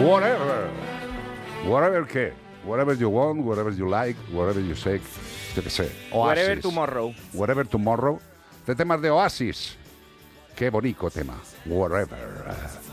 Whatever. Whatever qué. Whatever you want, whatever you like, whatever you say. Yo qué sé. Oasis. Wherever Tomorrow. Whatever Tomorrow. De temas de Oasis. Qué bonito tema. Whatever.